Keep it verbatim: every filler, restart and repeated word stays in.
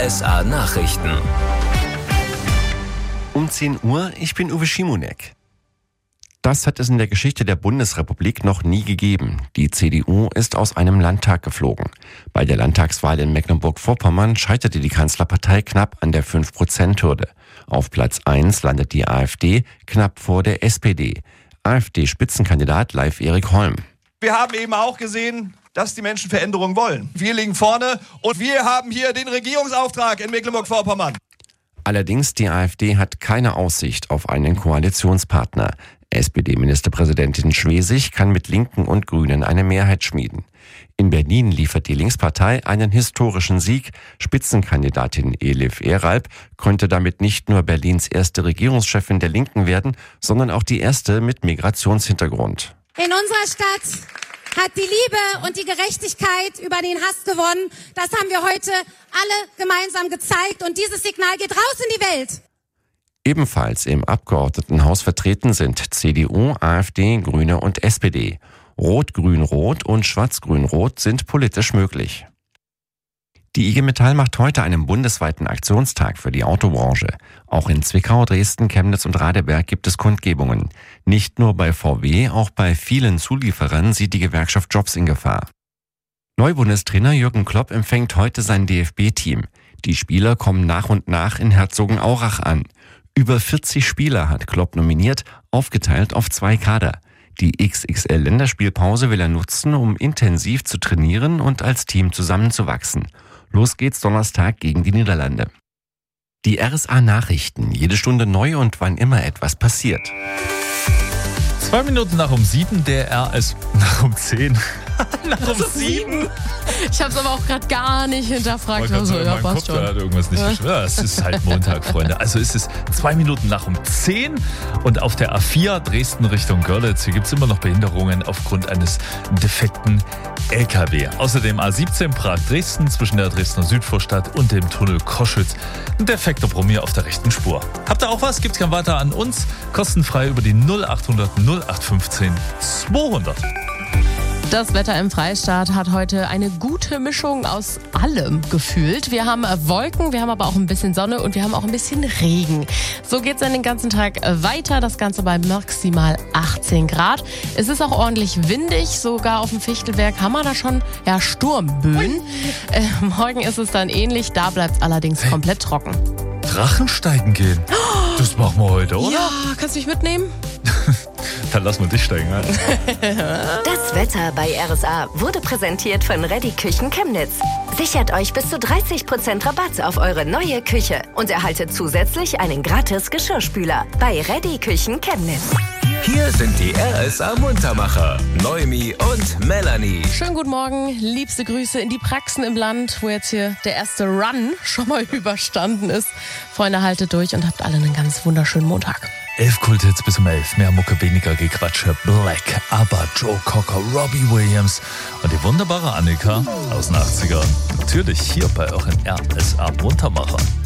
S A Nachrichten. Um zehn Uhr, ich bin Uwe Schimonek. Das hat es in der Geschichte der Bundesrepublik noch nie gegeben. Die C D U ist aus einem Landtag geflogen. Bei der Landtagswahl in Mecklenburg-Vorpommern scheiterte die Kanzlerpartei knapp an der fünf Prozent Hürde. Auf Platz eins landet die AfD, knapp vor der S P D. AfD-Spitzenkandidat Leif Erik Holm. Wir haben eben auch gesehen, dass die Menschen Veränderung wollen. Wir liegen vorne und wir haben hier den Regierungsauftrag in Mecklenburg-Vorpommern. Allerdings, die AfD hat keine Aussicht auf einen Koalitionspartner. S P D-Ministerpräsidentin Schwesig kann mit Linken und Grünen eine Mehrheit schmieden. In Berlin liefert die Linkspartei einen historischen Sieg. Spitzenkandidatin Elif Eralp konnte damit nicht nur Berlins erste Regierungschefin der Linken werden, sondern auch die erste mit Migrationshintergrund. In unserer Stadt hat die Liebe und die Gerechtigkeit über den Hass gewonnen. Das haben wir heute alle gemeinsam gezeigt und dieses Signal geht raus in die Welt. Ebenfalls im Abgeordnetenhaus vertreten sind C D U, AfD, Grüne und S P D. Rot-Grün-Rot und Schwarz-Grün-Rot sind politisch möglich. Die I G Metall macht heute einen bundesweiten Aktionstag für die Autobranche. Auch in Zwickau, Dresden, Chemnitz und Radeberg gibt es Kundgebungen. Nicht nur bei V W, auch bei vielen Zulieferern sieht die Gewerkschaft Jobs in Gefahr. Neubundestrainer Jürgen Klopp empfängt heute sein D F B-Team. Die Spieler kommen nach und nach in Herzogenaurach an. Über vierzig Spieler hat Klopp nominiert, aufgeteilt auf zwei Kader. Die X X L-Länderspielpause will er nutzen, um intensiv zu trainieren und als Team zusammenzuwachsen. Los geht's Donnerstag gegen die Niederlande. Die R S A-Nachrichten, jede Stunde neu und wann immer etwas passiert. Zwei Minuten nach um sieben, der R S... Nach um zehn. Nach um sieben? Ich habe es aber auch gerade gar nicht hinterfragt. Man Also, sagen, ja, mein passt Kopf, schon. da hat irgendwas nicht geschwört. Ja, es ist halt Montag, Freunde. Also es ist zwei Minuten nach um zehn und auf der A vier Dresden Richtung Görlitz. Hier gibt es immer noch Behinderungen aufgrund eines defekten L K W. Außerdem A siebzehn Prag-Dresden zwischen der Dresdner Südvorstadt und dem Tunnel Koschütz. Ein defekter Brommier auf der rechten Spur. Habt ihr auch was? Gibt's gern weiter an uns. Kostenfrei über die null achthundert null acht fünfzehn zweihundert. Das Wetter im Freistaat hat heute eine gute Mischung aus allem gefühlt. Wir haben Wolken, wir haben aber auch ein bisschen Sonne und wir haben auch ein bisschen Regen. So geht's dann den ganzen Tag weiter, das Ganze bei maximal achtzehn Grad. Es ist auch ordentlich windig, sogar auf dem Fichtelberg haben wir da schon ja, Sturmböen. Äh, morgen ist es dann ähnlich, da bleibt's allerdings hey. komplett trocken. Drachensteigen gehen? Das machen wir heute, oder? Ja, kannst du mich mitnehmen? Dann lass mal dich steigen. Ja. Das Wetter bei R S A wurde präsentiert von Reddy Küchen Chemnitz. Sichert euch bis zu dreißig Prozent Rabatt auf eure neue Küche und erhaltet zusätzlich einen gratis Geschirrspüler bei Reddy Küchen Chemnitz. Hier sind die R S A-Muntermacher, Noemi und Melanie. Schönen guten Morgen, liebste Grüße in die Praxen im Land, wo jetzt hier der erste Run schon mal überstanden ist. Freunde, haltet durch und habt alle einen ganz wunderschönen Montag. Elf Kulthits bis um elf, mehr Mucke, weniger Gequatsche. Black, ABBA, Joe Cocker, Robbie Williams und die wunderbare Annika aus den achtzigern. Natürlich hier bei euren R S A-Muntermachern.